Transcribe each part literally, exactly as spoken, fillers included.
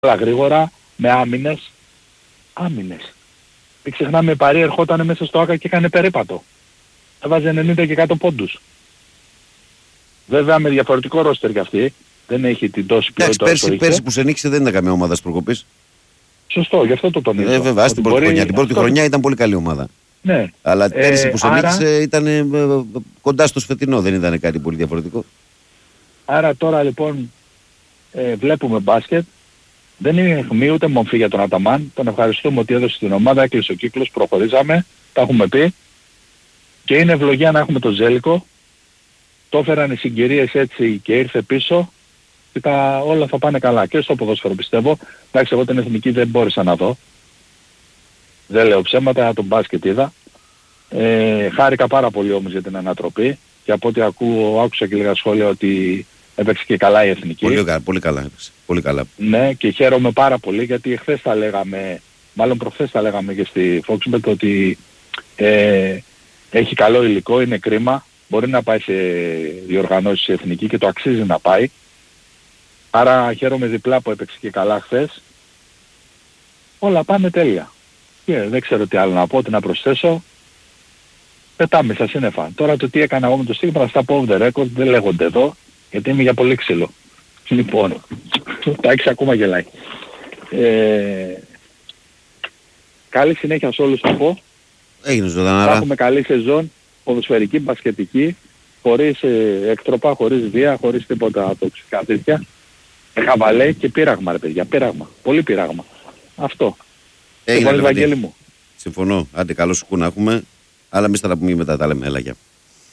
Αλλά γρήγορα, με άμυνες. Άμυνες. Μην ξεχνάμε, η Παρί ερχόταν μέσα στο Άκα και έκανε περίπατο. Έβαζε ενενήντα και εκατό πόντους. Βέβαια με διαφορετικό ρόστερ κι αυτή. Δεν έχει την τόση ποιότητα. Εντάξει, πέρσι, πέρσι που σε νίκησε δεν ήταν καμία ομάδα προκοπής. Σωστό, γι' αυτό το τονίζω. Ε, βέβαια, στην πρώτη χρονιά. Την πρώτη χρονιά ήταν πολύ καλή ομάδα. Ναι. Αλλά πέρσι ε, που σε άρα... νίκησε ήταν ε, κοντά στο σφετινό, δεν ήταν κάτι πολύ διαφορετικό. Άρα τώρα λοιπόν ε, βλέπουμε μπάσκετ. Δεν είναι αιχμή ούτε μομφή για τον Αταμάν. Τον ευχαριστούμε ότι έδωσε την ομάδα, έκλεισε ο κύκλος, προχωρήσαμε, τα έχουμε πει. Και είναι ευλογία να έχουμε τον Ζέλικο. Το έφεραν οι συγκυρίες έτσι και ήρθε πίσω. Και τα, όλα θα πάνε καλά. Και στο ποδόσφαιρο πιστεύω. Εντάξει, εγώ την εθνική δεν μπόρεσα να δω. Δεν λέω ψέματα, τον μπάσκετ είδα. Ε, χάρηκα πάρα πολύ όμως για την ανατροπή. Και από ό,τι ακούω, άκουσα και λίγα σχόλια ότι έπαιξε και καλά η εθνική. Πολύ, πολύ καλά έπαιξε. Πολύ καλά. Ναι, και χαίρομαι πάρα πολύ γιατί εχθές τα λέγαμε, μάλλον προχθές τα λέγαμε και στη Foxbet ότι ε, έχει καλό υλικό, είναι κρίμα. Μπορεί να πάει σε διοργανώσεις εθνική και το αξίζει να πάει. Άρα χαίρομαι διπλά που έπαιξε και καλά χθες. Όλα πάνε τέλεια. Και δεν ξέρω τι άλλο να πω, τι να προσθέσω. Πετάμε στα σύννεφα. Τώρα το τι έκανα εγώ με το στίγμα, θα στα πω off the record, δεν λέγονται εδώ, γιατί είμαι για πολύ ξύλο. Λοιπόν, τα έξι ακόμα γελάει. Ε, καλή συνέχεια σε όλους θα πω. Έγινε ζωντανά. Θα έχουμε καλή σεζόν, ποδοσφαιρική, μπασκετική, χωρίς ε, εκτροπά, χωρίς βία, χωρίς τίποτα τοξικά τέτοια. Χαβαλέ και πείραγμα ρε παιδιά, πείραγμα, πολύ πείραγμα. Αυτό. Έγινε το Βαγγέλη μου. Συμφωνώ, άντε καλό σου να έχουμε, αλλά εμείς θα τα πούμε μετά, τα λέμε, έλα για.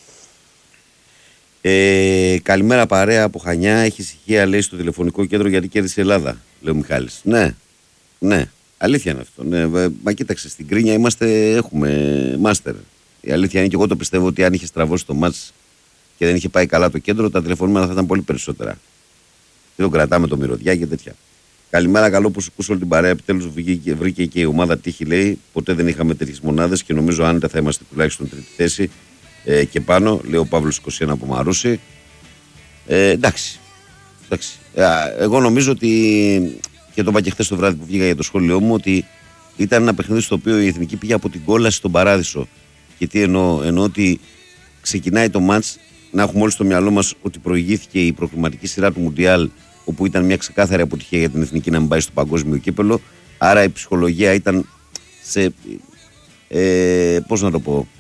Ε, καλημέρα παρέα από Χανιά, έχει ησυχία λέει στο τηλεφωνικό κέντρο γιατί κέρδισε η Ελλάδα, λέει ο Μιχάλης. Ναι, ναι, αλήθεια είναι αυτό. Ναι, μα κοίταξε, στην Κρίνια είμαστε, έχουμε μάστερ. Η αλήθεια είναι και εγώ το πιστεύω ότι αν είχε στραβώσει το μάτς και δεν είχε πάει καλά το κέντρο, τα τηλεφωνήματα θα ήταν πολύ περισσότερα. Και τον κρατάμε το μυρωδιά και τέτοια. Καλημέρα, καλό που σου ακούσω όλη την παρέα. Επιτέλους βρήκε, βρήκε και η ομάδα τύχη, λέει. Ποτέ δεν είχαμε τέτοιες μονάδες και νομίζω άνετα θα είμαστε τουλάχιστον τρίτη θέση ε, και πάνω, λέει ο Παύλος είκοσι ένα από Μαρούσι. Ε, εντάξει. εντάξει. Ε, εγώ νομίζω ότι και το είπα και χθες το βράδυ που βγήκα για το σχόλιο μου ότι ήταν ένα παιχνίδι στο οποίο η Εθνική πήγε από την κόλαση στον παράδεισο. Και τι εννοώ, εννοώ ότι ξεκινάει το μάτς να έχουμε όλοι στο μυαλό μας ότι προηγήθηκε η προκριματική σειρά του Μουντιάλ, όπου ήταν μια ξεκάθαρη αποτυχία για την εθνική να μην πάει στο παγκόσμιο κύπελο. Άρα η ψυχολογία ήταν σε. Ε, πώς να το πω.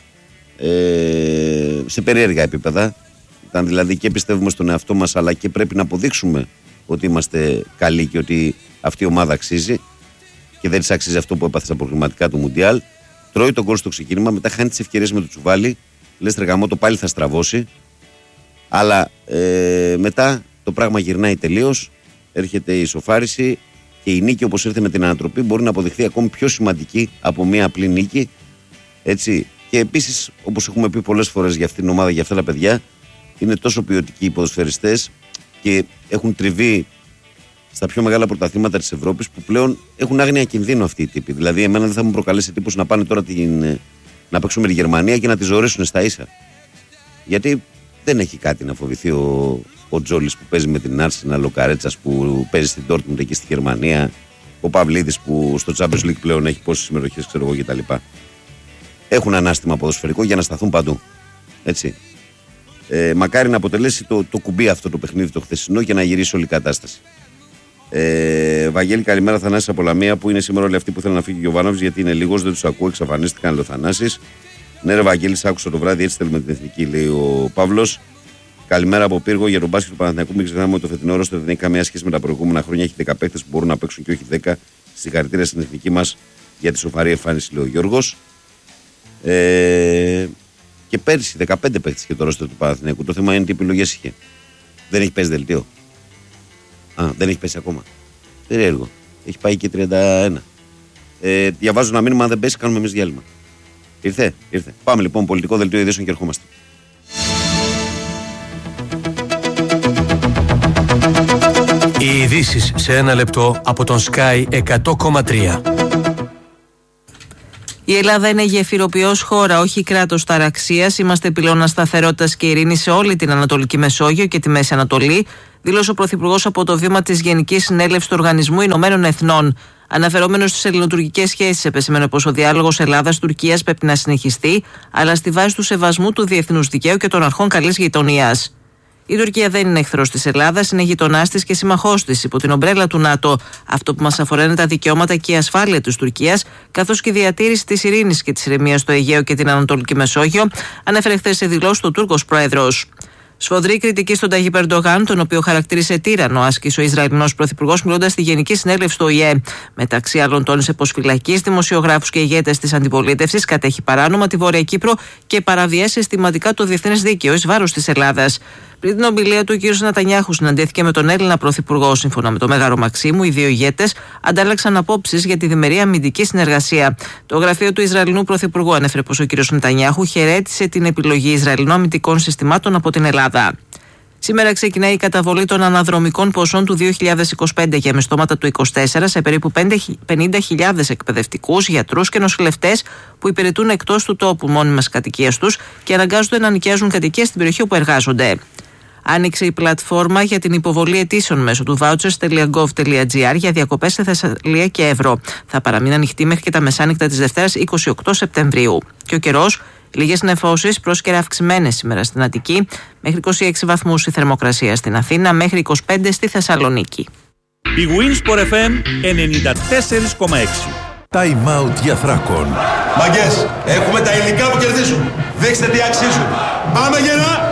Ε, σε περίεργα επίπεδα. Ήταν δηλαδή και πιστεύουμε στον εαυτό μας, αλλά και πρέπει να αποδείξουμε ότι είμαστε καλοί και ότι αυτή η ομάδα αξίζει. Και δεν της αξίζει αυτό που έπαθε στα προκριματικά του Μουντιάλ. Τρώει τον γκολ στο ξεκίνημα, μετά χάνει τις ευκαιρίες με το τσουβάλι. Λες τρεγαμό, το πάλι θα στραβώσει. Αλλά ε, μετά το πράγμα γυρνάει τελείως. Έρχεται η ισοφάριση και η νίκη, όπως ήρθε με την ανατροπή, μπορεί να αποδειχθεί ακόμη πιο σημαντική από μια απλή νίκη. Έτσι. Και επίσης, όπως έχουμε πει πολλές φορές για αυτήν την ομάδα, για αυτά τα παιδιά, είναι τόσο ποιοτικοί οι ποδοσφαιριστές και έχουν τριβεί στα πιο μεγάλα πρωταθλήματα της Ευρώπης που πλέον έχουν άγνοια κινδύνου αυτοί οι τύποι. Δηλαδή, εμένα δεν θα μου προκαλέσει εντύπωση να πάνε τώρα την, να παίξουν με τη Γερμανία και να τη ζωρίσουν στα ίσα. Γιατί δεν έχει κάτι να φοβηθεί ο, ο Τζόλης που παίζει με την Arsenal, ο Καρέτσας που παίζει στην Dortmund εκεί στη Γερμανία, ο Παυλίδης που στο Champions League πλέον έχει πόσες συμμετοχές, ξέρω εγώ κτλ. Έχουν ανάστημα ποδοσφαιρικό για να σταθούν παντού. Έτσι. Ε, μακάρι να αποτελέσει το, το κουμπί αυτό το παιχνίδι το χθεσινό και να γυρίσει όλη η κατάσταση. Ε, Βαγγέλη, καλημέρα. Θανάσης από Λαμία, που είναι σήμερα όλοι αυτοί που θέλουν να φύγει ο Γιωβάνοβιτς γιατί είναι λίγος, δεν τους ακούω, εξαφανίστηκαν, λέει ο Θανάσης. Ναι, ρε Βαγγέλη, άκουσα το βράδυ, έτσι θέλουμε την εθνική, λέει ο Παύλος. Καλημέρα από Πύργο. Για τον μπάσκετ του Παναθηναϊκού, μην ξεχνάμε ότι το φετινό ρόστερ δεν έχει καμία σχέση με τα προηγούμενα χρόνια. Έχει δέκα παίκτες που μπορούν να παίξουν και όχι δέκα. Συγχαρητήρια στην εθνική μας για τη σοφαρή εμφάνιση, λέει ο Γιώργος. Ε, και πέρσι δεκαπέντε παίκτες και το ρόστερ του Παναθηναϊκού. Το θέμα είναι τι επιλογές είχε. Δεν έχει πέσει δελτίο. Α, δεν έχει πέσει ακόμα. Περίεργο. Έχει πάει και τριάντα ένα. Ε, διαβάζω ένα μήνυμα, αν δεν πέσει, κάνουμε εμείς διάλειμμα. Ήρθε, ήρθε. Πάμε λοιπόν, πολιτικό δελτίο ειδήσεων και ερχόμαστε. Οι ειδήσεις σε ένα λεπτό από τον Sky εκατό κόμμα τρία. Η Ελλάδα είναι γεφυροποιός χώρα, όχι κράτος ταραξίας. Είμαστε πυλώνας σταθερότητας και ειρήνης σε όλη την Ανατολική Μεσόγειο και τη Μέση Ανατολή, δήλωσε ο Πρωθυπουργός από το βήμα της Γενικής Συνέλευσης του Οργανισμού Ηνωμένων Εθνών. Αναφερόμενος στις ελληνοτουρκικές σχέσεις, επεσήμενε πως ο διάλογος Ελλάδας-Τουρκίας πρέπει να συνεχιστεί, αλλά στη βάση του σεβασμού του διεθνούς δικαίου και των αρχών καλής γειτονίας. Η Τουρκία δεν είναι εχθρός της Ελλάδας, είναι γειτονάς της και σύμμαχός της υπό την ομπρέλα του ΝΑΤΟ. Αυτό που μας αφορά είναι τα δικαιώματα και η ασφάλεια της Τουρκίας, καθώς και η διατήρηση της ειρήνης και της ηρεμίας στο Αιγαίο και την Ανατολική Μεσόγειο, ανέφερε χθες σε δηλώσεις του Τούρκος Πρόεδρος. Σφοδρή κριτική στον Ταγίπ Ερντογάν, τον οποίο χαρακτήρισε τύραννο, άσκησε ο Ισραηλινός Πρωθυπουργός μιλώντας στη Γενική Συνέλευση του Ο Η Ε. Μεταξύ άλλων, τόνισε πως φυλακίζει δημοσιογράφους και ηγέτες της αντιπολίτευσης, κατέχει παράνομα τη Βόρεια Κύπρο και παραβιάζει συστηματικά το διεθνές δίκαιο εις βάρος της Ελλάδας. Πριν την ομιλία του, ο κ. Νετανιάχου συναντήθηκε με τον Έλληνα Πρωθυπουργό. Σύμφωνα με το Μέγαρο Μαξίμου, οι δύο ηγέτες αντάλλαξαν απόψεις για τη διμερή αμυντική συνεργασία. Το γραφείο του Ισραηλινού Πρωθυπουργού ανέφερε πως ο κ. Νετανιάχου χαιρέτησε την επιλογή Ισραηλινών αμυντικών συστημάτων από την Ελλάδα. Σήμερα ξεκινάει η καταβολή των αναδρομικών ποσών του δύο χιλιάδες είκοσι πέντε για μισθώματα του είκοσι τέσσερα σε περίπου πενήντα χιλιάδες εκπαιδευτικούς, γιατρούς και νοσηλευτές που υπηρετούν εκτός του τόπου μόνιμας κατοικίας τους και αναγκάζονται να νοικιάζουν κατοικίες στην περιοχή όπου εργάζονται. Άνοιξε η πλατφόρμα για την υποβολή αιτήσεων μέσω του vouchers τελεία gov τελεία gr για διακοπές σε Θεσσαλία και Εύρο. Θα παραμείνει ανοιχτή μέχρι και τα μεσάνυχτα της Δευτέρας είκοσι οκτώ Σεπτεμβρίου. Και ο καιρός, λίγες νεφώσεις, πρόσκαιρα αυξημένες σήμερα στην Αττική, μέχρι είκοσι έξι βαθμούς η θερμοκρασία στην Αθήνα, μέχρι είκοσι πέντε στη Θεσσαλονίκη. Η Winsport εφ εμ ενενήντα τέσσερα κόμμα έξι. Time out για Θράκον. Μαγκές, έχουμε τα υλικά που κερδίζουν. Δείξτε τι αξίζουν. Πάμε γερά!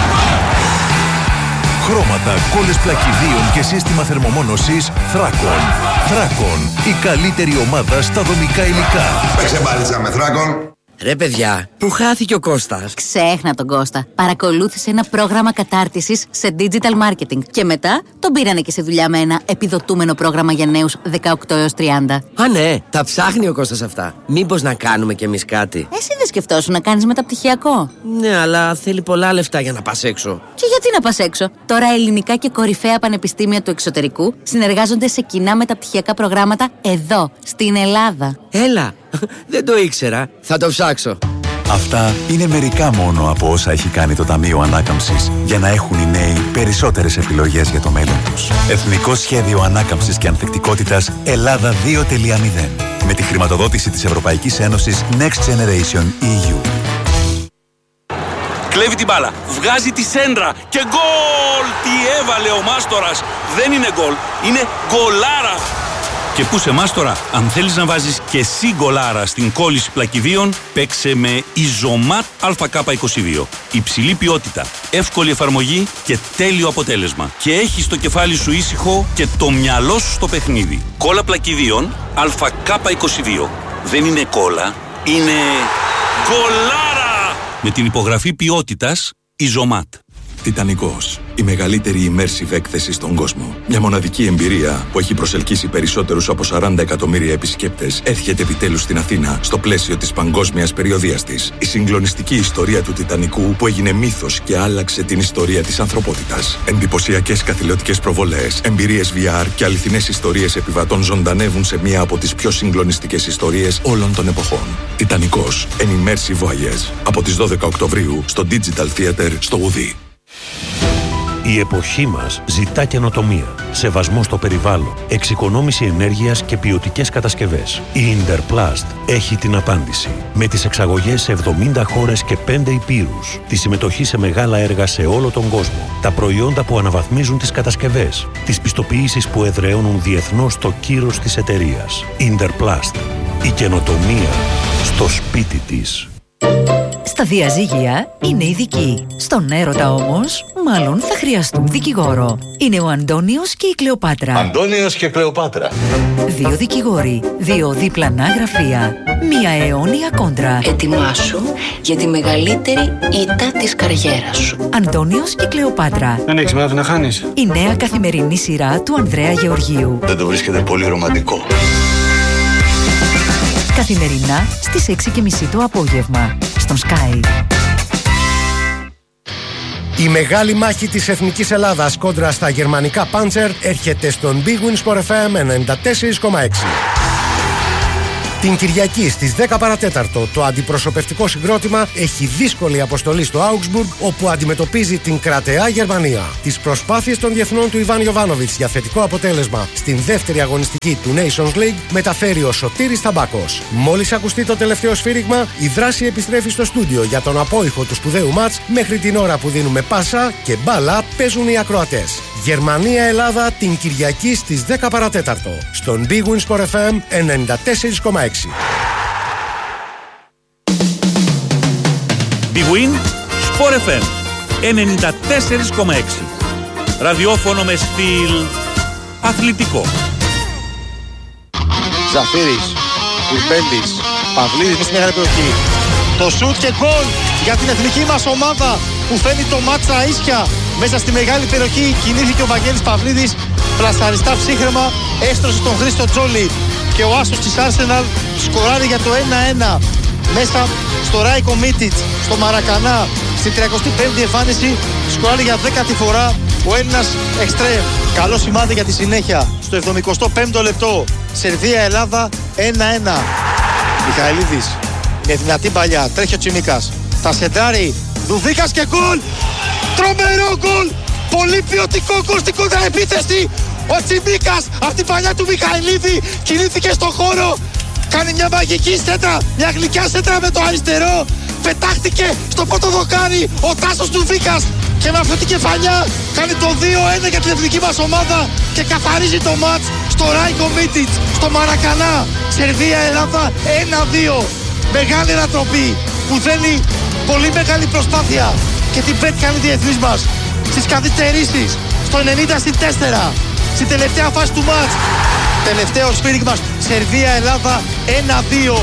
Χρώματα, κόλλες πλακιδίων και σύστημα θερμομόνωσης Θράκον. Θράκον, η καλύτερη ομάδα στα δομικά υλικά. Παίξε μπάλιτσα με Θράκον. Ρε παιδιά, πού χάθηκε ο Κώστας? Ξέχνα τον Κώστα. Παρακολούθησε ένα πρόγραμμα κατάρτισης σε digital marketing και μετά τον πήρανε και σε δουλειά με ένα επιδοτούμενο πρόγραμμα για νέους δεκαοκτώ έως τριάντα. Α, ναι, τα ψάχνει ο Κώστας αυτά. Μήπως να κάνουμε κι εμείς κάτι? Εσύ δεν σκεφτόσου να κάνεις μεταπτυχιακό? Ναι, αλλά θέλει πολλά λεφτά για να πας έξω. Και γιατί να πας έξω? Τώρα ελληνικά και κορυφαία πανεπιστήμια του εξωτερικού συνεργάζονται σε κοινά μεταπτυχιακά προγράμματα εδώ, στην Ελλάδα. Έλα, δεν το ήξερα. Θα το ψάξω. Αυτά είναι μερικά μόνο από όσα έχει κάνει το Ταμείο Ανάκαμψης για να έχουν οι νέοι περισσότερες επιλογές για το μέλλον τους. Εθνικό Σχέδιο Ανάκαμψης και Ανθεκτικότητας Ελλάδα δύο τελεία μηδέν με τη χρηματοδότηση της Ευρωπαϊκής Ένωσης Next Generation ι γιου. Κλέβει την μπάλα, βγάζει τη σέντρα και γκολ! Τι έβαλε ο Μάστορας! Δεν είναι γκολ, είναι γκολάρα! Και πού σε Μάστορα, αν θέλεις να βάζεις και εσύ γκολάρα στην κόλληση πλακιδίων, παίξε με Ιζωμάτ Α Κ είκοσι δύο. Υψηλή ποιότητα, εύκολη εφαρμογή και τέλειο αποτέλεσμα. Και έχεις το κεφάλι σου ήσυχο και το μυαλό σου στο παιχνίδι. Κόλλα πλακιδίων Α Κ είκοσι δύο. Δεν είναι κόλλα, είναι γκολάρα! Με την υπογραφή ποιότητας Ιζωμάτ. Τιτανικός. Η μεγαλύτερη immersive έκθεση στον κόσμο. Μια μοναδική εμπειρία που έχει προσελκύσει περισσότερους από σαράντα εκατομμύρια επισκέπτες έρχεται επιτέλους στην Αθήνα στο πλαίσιο της παγκόσμιας περιοδείας της. Η συγκλονιστική ιστορία του Τιτανικού που έγινε μύθος και άλλαξε την ιστορία της ανθρωπότητας. Εντυπωσιακές καθηλωτικές προβολές, εμπειρίες βι αρ και αληθινές ιστορίες επιβατών ζωντανεύουν σε μία από τις πιο συγκλονιστικές ιστορίες όλων των εποχών. Τιτανικός. An immersive voyage. Από τις δώδεκα Οκτωβρίου στο Digital Theater στο Ουδί. Η εποχή μας ζητά καινοτομία, σεβασμό στο περιβάλλον, εξοικονόμηση ενέργειας και ποιοτικές κατασκευές. Η Interplast έχει την απάντηση. Με τις εξαγωγές σε εβδομήντα χώρες και πέντε υπήρους, τη συμμετοχή σε μεγάλα έργα σε όλο τον κόσμο, τα προϊόντα που αναβαθμίζουν τις κατασκευές, τις πιστοποιήσεις που εδραιώνουν διεθνώς το κύρος της εταιρείας. Interplast. Η καινοτομία στο σπίτι της. Στα διαζύγια είναι ειδικοί. Στον έρωτα όμως, μάλλον θα χρειαστούν δικηγόρο. Είναι ο Αντώνιος και η Κλεοπάτρα. Αντώνιος και Κλεοπάτρα. Δύο δικηγόροι, δύο διπλανά γραφεία, μία αιώνια κόντρα. Ετοιμάσου για τη μεγαλύτερη ήττα της καριέρας σου. Αντώνιος και Κλεοπάτρα. Δεν έχεις μάθει να χάνεις. Η νέα καθημερινή σειρά του Ανδρέα Γεωργίου. Δεν το βρίσκεται πολύ ρομαντικό? Καθημερινά στις έξι και μισή το απόγευμα στον Sky. Η μεγάλη μάχη της Εθνικής Ελλάδας κόντρα στα γερμανικά Panzer έρχεται στον Big Win Sport εφ εμ ενενήντα τέσσερα κόμμα έξι. Την Κυριακή στις δέκα παρατέταρτο το αντιπροσωπευτικό συγκρότημα έχει δύσκολη αποστολή στο Augsburg, όπου αντιμετωπίζει την κρατεά Γερμανία. Τις προσπάθειες των διεθνών του Ιβάν Γιοβάνοβιτς για θετικό αποτέλεσμα στην δεύτερη αγωνιστική του Nations League μεταφέρει ο Σωτήρης Ταμπάκος. Μόλις ακουστεί το τελευταίο σφύριγμα, η δράση επιστρέφει στο στούντιο για τον απόϊχο του σπουδαίου μάτς. Μέχρι την ώρα που δίνουμε πάσα και μπάλα παίζουν οι ακροατές. Γερμανία-Ελλάδα την Κυριακή στις δέκα παρατέταρτο στον Big Win Sport εφ εμ ενενήντα τέσσερα κόμμα έξι. Big Win Sport εφ εμ ενενήντα τέσσερα κόμμα έξι. Ραδιόφωνο με στυλ αθλητικό. Ζαφύρης, Κουρμπέλης, Παυλίδης με στη μεγάλη περιοχή. Το σουτ και γκολ για την εθνική μας ομάδα που φέρνει το μάτς στα ίσια. Μέσα στη μεγάλη περιοχή κινήθηκε ο Βαγγέλης Παυλίδης. Πλασταριστά ψύχρεμα, έστρωσε τον Χρήστο Τζόλι. Και ο άσος της Arsenal σκοράρει για το ένα ένα. Μέσα στο Ράικο Μίτιτς, στο Μαρακανά, στην τριακοστή πέμπτη εμφάνιση, σκοράρει για δέκατη φορά ο Έλληνας εξτρέμ. Καλό σημάδι για τη συνέχεια. Στο εβδομηκοστό πέμπτο λεπτό, Σερβία-Ελλάδα ένα ένα. Μιχαηλίδης, με δυνατή παλιά, τρέχει ο Τσιμίκας. Τα σεντάρει, Δουβίκας και γκολ! Τρομερό γκολ! Πολύ ποιοτικό γκολ στην κοντραεπίθεση! Ο Τσιμίκας, από την παλιά του Μιχαηλίδη, κινήθηκε στον χώρο. Κάνει μια μαγική σέντρα, μια γλυκιά σέντρα με το αριστερό. Πετάχτηκε στο πρώτο δοκάρι ο Τάσος Δουβίκας. Και με αυτή την κεφαλιά κάνει το δύο ένα για την εθνική μας ομάδα. Και καθαρίζει το μάτς στο Ράικο Μίτιτς, στο Μαρακανά. Σερβία-Ελλάδα ένα δύο. Μεγάλη ανατροπή που θέλει πολύ μεγάλη προσπάθεια. Και την πέτυχαν οι διεθνείς μας στις καθυστερήσεις, στο ενενήντα συν τέσσερα, στην τελευταία φάση του μάτς. Τελευταίο σφύριγμα, Σερβία-Ελλάδα ένα δύο.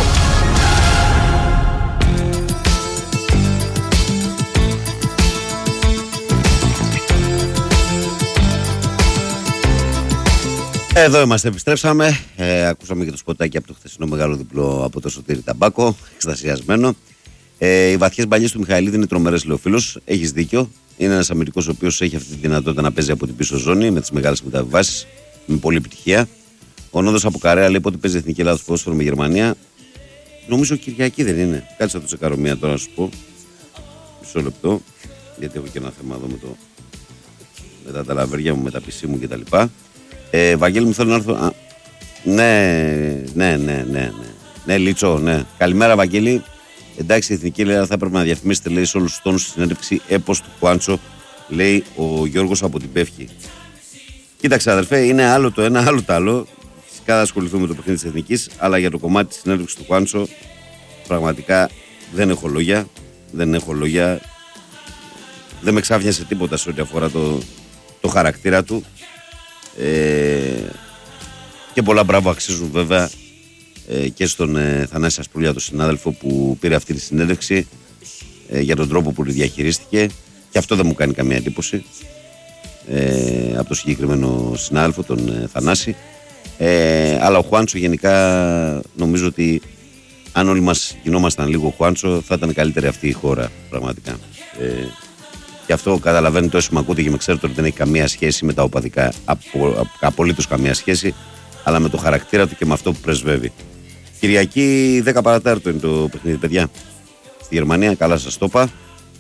Εδώ είμαστε, επιστρέψαμε. Ε, ακούσαμε και το σποτάκι από το χθεσινό μεγάλο διπλό από το Σωτήρη Ταμπάκο, εξτασιασμένο. Ε, οι βαθιές μπαλιές του Μιχαηλίδη είναι τρομερές, λέει ο φίλος. Έχεις δίκιο. Είναι ένας αμυντικός ο οποίος έχει αυτή τη δυνατότητα να παίζει από την πίσω ζώνη με τις μεγάλες μεταβιβάσεις, με πολλή επιτυχία. Ο Νόδος από Καρέα λέει πότε παίζει η Εθνική Ελλάδα ποδόσφαιρο με Γερμανία. Νομίζω Κυριακή δεν είναι. Κάτσε να το τσεκάρω μία τώρα να σου πω. Μισό λεπτό. Γιατί έχω και ένα θέμα εδώ με, το... με τα ταλαβέρια μου, με τα πισί μου κτλ. Ε, Βαγγέλη, μου θέλω να έρθω. Α, ναι, ναι, ναι, ναι, ναι. Ναι, Λίτσο, ναι. Καλημέρα, Βαγγέλη. Εντάξει, η Εθνική Ελλάδα θα έπρεπε να διαφημίσετε, λέει, σε όλους τους τόνους στη συνέντευξη έπος του Χουάντσο, λέει ο Γιώργος από την Πεύχη. Κοίταξε, αδερφέ, είναι άλλο το ένα, άλλο το άλλο. Φυσικά θα ασχοληθούμε με το παιχνίδι της Εθνικής, αλλά για το κομμάτι της συνέντευξης του Χουάντσο, πραγματικά δεν έχω λόγια. Δεν έχω λόγια. Δεν με ξάφνιασε τίποτα σε ό,τι αφορά το, το χαρακτήρα του. Ε, και πολλά μπράβο αξίζουν βέβαια ε, και στον ε, Θανάση Ασπρούλια, τον συνάδελφο που πήρε αυτή τη συνέντευξη, ε, για τον τρόπο που τη διαχειρίστηκε. Και αυτό δεν μου κάνει καμία εντύπωση ε, από τον συγκεκριμένο συνάδελφο, τον ε, Θανάση. Ε, αλλά ο Χουάντσο γενικά νομίζω ότι αν όλοι μας γινόμασταν λίγο Χουάντσο θα ήταν καλύτερη αυτή η χώρα πραγματικά. Ε, και αυτό καταλαβαίνετε όσοι με ακούτε και με ξέρετε ότι δεν έχει καμία σχέση με τα οπαδικά, απο, απολύτως καμία σχέση, αλλά με το χαρακτήρα του και με αυτό που πρεσβεύει. Κυριακή δέκα παρατέταρτο είναι το παιχνίδι, παιδιά. Στη Γερμανία, καλά σας το είπα.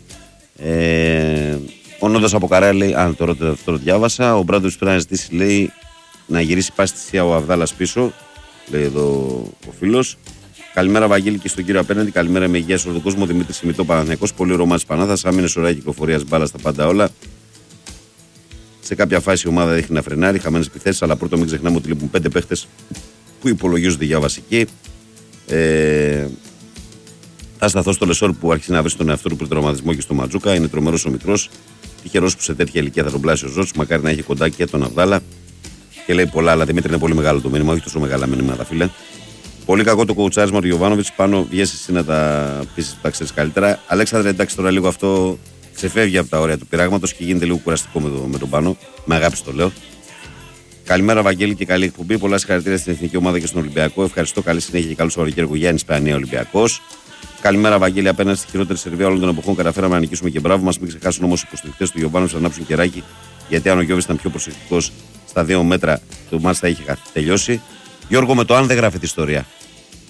Ε, ο Νόντας από Καρέα λέει, αν τώρα το αυτό το διάβασα, ο Μπράντοβιτς πρέπει να ζητήσει, λέει, να γυρίσει πάση στη Σία ο Αβδάλας πίσω, λέει εδώ ο φίλος. Καλημέρα, Βαγγέλη, και στον κύριο απέναντι. Καλημέρα με υγεία σε όλο τον κόσμο. Δημήτρη Σιμητό, Παναθηναϊκός. Πολύ ρομά τη Πανάθα. Άμυνε ωραία κυκλοφορία μπάλα στα πάντα όλα. Σε κάποια φάση η ομάδα δείχνει να φρενάρει. Χαμένε επιθέσεις. Αλλά πρώτο μην ξεχνάμε ότι λείπουν πέντε παίχτες που υπολογίζονται για βασική. Ε, θα σταθώ στο Λεσόρ που άρχισε να βρει τον εαυτό του πριν τραυματισμό και στο Ματζούκα. Είναι τρομερός ο μικρός. Τυχερός που σε τέτοια ηλικία θα τον πλάσει ο Ζώτη. Μακάρι να έχει κοντά και τον Αβδάλα. Και λέει πολλά, αλλά Δημήτρη είναι πολύ μεγάλο το μήνυμα. Όχι τόσο μεγάλα μήνυματα, φίλε. Πολύ κακό το κοουτσάρισμα του Γιοβάνοβιτς. Πάνω βγες εσύ να τα πείσεις που τα ξέρεις καλύτερα. Αλέξανδρε, εντάξει, τώρα λίγο αυτό ξεφεύγει από τα όρια του πειράγματος και γίνεται λίγο κουραστικό με, το, με τον Πάνο. Με αγάπη το λέω. Καλημέρα, Βαγγέλη, και καλή εκπομπή. Πολλά συγχαρητήρια στην Εθνική Ομάδα και στον Ολυμπιακό. Ευχαριστώ, καλή συνέχεια και καλό Σαββατοκύριακο για Ισπανία Ολυμπιακός. Καλημέρα, Βαγγέλη, απέναντι στη χειρότερη Σερβία όλων των εποχών. Καταφέραμε να νικήσουμε και μπράβο μας. Μην ξεχάσουν όμως οι υποστηρικτές του Γιοβάνοβιτς να ανάψουν κεράκι. Γιατί αν ο Γιώβης ήταν πιο προσεκτικός στα δύο μέτρα, το μάτς θα είχε τελειώσει. Γιώργο, με το αν δεν γράφει τη ιστορία.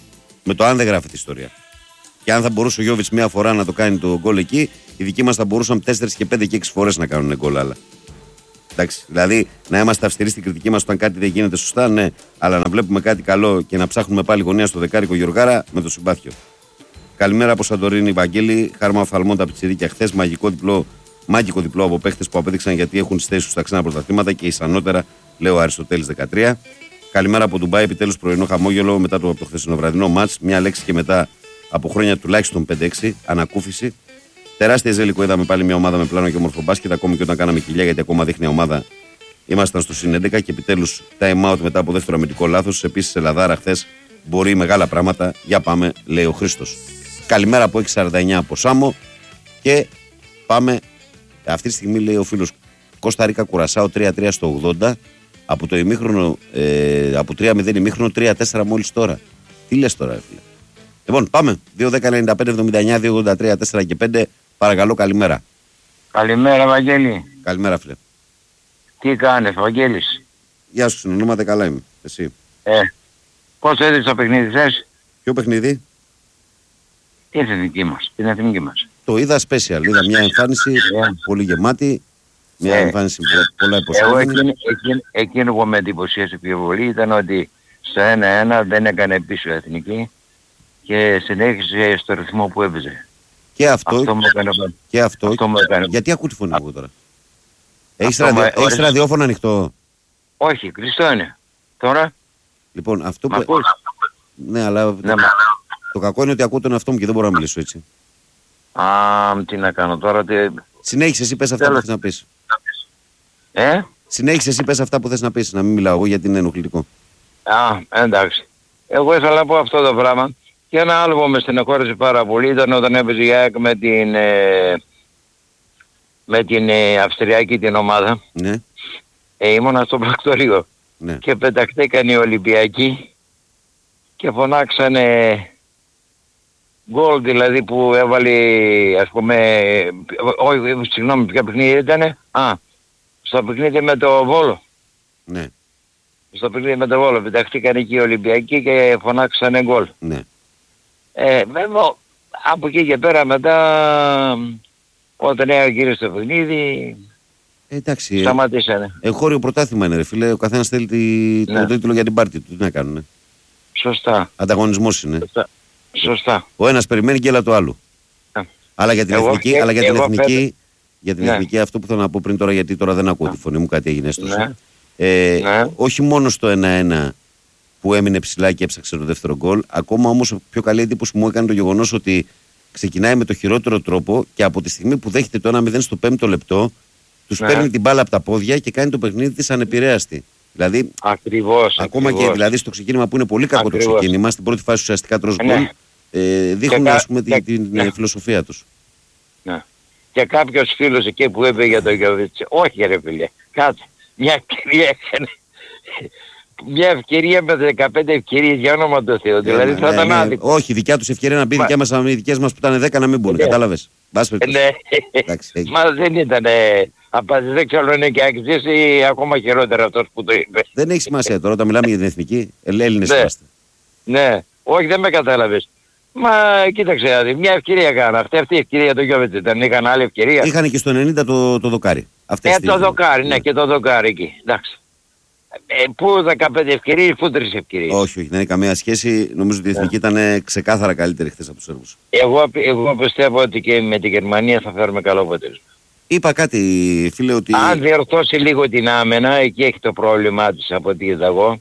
Με το αν δεν γράφει τη ιστορία. Και αν θα μπορούσε ο Γιώβιτς μία φορά να το κάνει το γκολ εκεί, οι δικοί μας θα μπορούσαν τέσσερα και πέντε και έξι φορές να κάνουν γκολ άλλα. Εντάξει, δηλαδή να είμαστε αυστηροί στην κριτική μας όταν κάτι δεν γίνεται σωστά, ναι, αλλά να βλέπουμε κάτι καλό και να ψάχνουμε πάλι γωνία στο δεκάρικο Γιωργάρα με το συμπάθειο. Καλημέρα από Σαντορίνη, Βαγγέλη. Χάρμα Φαλμόντα Πιτσιρίκια χθες. Μαγικό διπλό, μάγικο διπλό από παίχτες που απέδειξαν γιατί έχουν τις θέσεις τους στα ξένα πρωταθλήματα και ισανότερα, λέει ο Αριστοτέλης δεκατρία. Καλημέρα από Ντουμπάι, επιτέλους πρωινό χαμόγελο μετά το, από το χθεσινοβραδινό μάτς. Μια λέξη και μετά από χρόνια τουλάχιστον πέντε έξι, ανακούφιση. Τεράστια ζέλικο, είδαμε πάλι μια ομάδα με πλάνο και όμορφο μπάσκετ, ακόμη και όταν κάναμε κοιλιά, γιατί ακόμα δείχνει η ομάδα. Ήμασταν στο συν έντεκα και επιτέλους time out μετά από δεύτερο αμυντικό λάθος. Επίσης, Ελλαδάρα χθες μπορεί μεγάλα πράγματα. Για πάμε, λέει ο Χρήστος. Καλημέρα από έξι σαράντα εννιά από Σάμο και πάμε. Αυτή τη στιγμή λέει ο φίλος Κώστα Ρίκα Κουρασάο τρία τρία στο ογδόντα. Από το ημίχρονο, ε, από τρία μηδέν ημίχρονο τρία τέσσερα μόλις τώρα. Τι λες τώρα, φίλε. Λοιπόν, πάμε. δύο δέκα ενενήντα πέντε εβδομήντα εννιά δύο ογδόντα τρία τέσσερα και πέντε. Παρακαλώ, καλημέρα. Καλημέρα, Βαγγέλη. Καλημέρα, φίλε. Τι κάνεις, Βαγγέλης? Γεια σου, συνονόματα, καλά είμαι. Εσύ? Ε, πώς έδειξε το παιχνίδι θες? Ποιο παιχνίδι? Την εθνική μας, την εθνική μας. Το είδα special, είδα μια εμφάνιση yeah. πολύ γεμάτη, μια yeah. εμφάνιση πολλά υποσχόμενη. Εγώ εκείνο, εκείνο, εκείνο που με εντυπωσίασε πιο πολύ ήταν ότι στο ένα ένα δεν έκανε πίσω η εθνική και συνέχισε στο ρυθμό που έπαιζε. Και αυτό, αυτό, μου έκανε, και αυτό, αυτό μου έκανε. Γιατί ακούω τη φωνή μου τώρα? Έχεις, ραδιο, με, έχεις ραδιόφωνο ανοιχτό? Όχι, κλειστό είναι. Τώρα. Λοιπόν, αυτό που... Ακούς? Ναι, αλλά ναι, το... το κακό είναι ότι ακούω τον εαυτό μου και δεν μπορώ να μιλήσω έτσι. Α, τι να κάνω τώρα. Τι... Συνέχισε εσύ πες αυτά Τέλος. που θες να πεις. Ε? Συνέχισε εσύ πες αυτά που θες να πεις, να μην μιλάω εγώ γιατί είναι ενοχλητικό. Α, εντάξει. Εγώ ήθελα να πω αυτό το πράγμα. Και ένα άλλο που με στενοχώρησε πάρα πολύ ήταν όταν έπαιζε η ΑΕΚ με την, ε, με την ε, Αυστριακή την ομάδα. Ναι. Ε, ήμουνα στο πρακτορείο. Ναι. Και πεταχτήκαν οι Ολυμπιακοί και φωνάξανε γκολ δηλαδή που έβαλε ας πούμε, όχι συγγνώμη ποια παιχνίδι ήτανε, α, στο παιχνίδι με το Βόλο. Ναι. Στο παιχνίδι με το Βόλο πεταχτήκαν εκεί οι Ολυμπιακοί και φωνάξανε γκολ. Ναι. Ε, βέβαια από εκεί και πέρα μετά όταν έγινε στο παιχνίδι εντάξει, σταματήσανε. Εγχώριο πρωτάθλημα είναι ρε φίλε, ο καθένας θέλει τη... ναι. το τίτλο για την πάρτι του, τι να κάνουνε. Σωστά. Ανταγωνισμός είναι. Σωστά. Σωστά. Ο ένας περιμένει και έλα το άλλο. Yeah. Αλλά για την εγώ, εθνική, και, αλλά για την εθνική, πέτε... για την ναι. εθνική αυτό που θέλω να πω πριν τώρα γιατί τώρα δεν ακούω yeah. τη φωνή μου, κάτι έγινε έστω. Ναι. Ε, ναι. Όχι μόνο στο ένα ένα που έμεινε ψηλά και έψαξε το δεύτερο γκολ, ακόμα όμως πιο καλή εντύπωση που μου έκανε το γεγονός ότι ξεκινάει με το χειρότερο τρόπο και από τη στιγμή που δέχεται το ένα μηδέν στο πέμπτο λεπτό, τους ναι. παίρνει την μπάλα από τα πόδια και κάνει το παιχνίδι της ανεπηρέαστη. Δηλαδή, ακριβώς, ακόμα ακριβώς. και δηλαδή στο ξεκίνημα που είναι πολύ κακό ακριβώς. το ξεκίνημα, στην πρώτη φάση ουσιαστικά τρως γκολ, ναι. ε, δείχνουν και ας πούμε και, την ναι. φιλοσοφία τους. Ναι. Και κάποιος φίλος εκεί που είπε για το Γιώβιτς, όχι ρε φίλε, κάτσε, μια ευκαιρία έκανε. Μια ευκαιρία με δεκαπέντε ευκαιρίες για όνομα του Θεού. Δηλαδή θα ήταν άδικο. Όχι, δικιά τους ευκαιρία να μπει, δικιά μας, οι δικές μας που ήταν δέκα να μην μπουν. Κατάλαβες. Ναι. Μα δεν ήταν. Απάντηση δεν ξέρω αν είναι και άξιες ή ακόμα χειρότερα αυτός που το είπε. Δεν έχει σημασία τώρα όταν μιλάμε για την εθνική. Έλληνες είμαστε. Ναι. Όχι, δεν με κατάλαβες. Μα κοίταξε, μια ευκαιρία κάνα. Αυτή, αυτή η ευκαιρία το Γιώβιτς ήταν. Είχαν άλλη ευκαιρία. Είχαν και στο ενενήντα το, το δοκάρι. Ε, το δοκάρι, ναι, και το δοκάρι εκεί. Εντάξει. Ε, πού δεκαπέντε ευκαιρίες, πού τρεις ευκαιρίες. Όχι, όχι, δεν έχει καμία σχέση. Νομίζω ότι η εθνική yeah. ήταν ξεκάθαρα καλύτερη χθες από τους Σέρβους. Εγώ, εγώ πιστεύω ότι και με τη Γερμανία θα φέρουμε καλό αποτέλεσμα. Είπα κάτι, φίλε, ότι... Αν διορθώσει λίγο την άμενα, εκεί έχει το πρόβλημά της από ό,τι είδα εγώ.